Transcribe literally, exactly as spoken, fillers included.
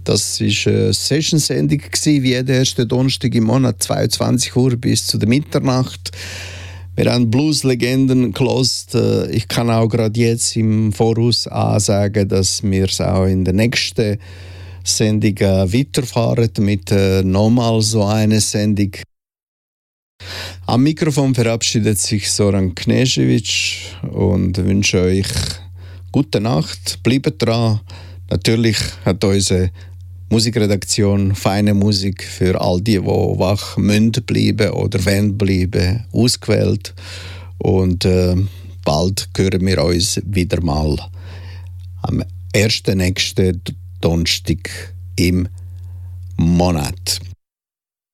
Das war eine Session-Sendung, wie jeden ersten Donnerstag im Monat, zweiundzwanzig Uhr bis zu der Mitternacht. Wir haben Blues-Legenden gehört. Ich kann auch gerade jetzt im Voraus ansagen, dass wir es auch in der nächsten Sendung weiterfahren mit äh, nochmal so einer Sendung. Am Mikrofon verabschiedet sich Soran Knežević und wünsche euch gute Nacht, bleibt dran. Natürlich hat unsere Musikredaktion feine Musik für all die, die wach müssen bleiben oder wollen bleiben, ausgewählt. Und äh, bald hören wir uns wieder mal am ersten nächsten Donnerstag im Monat.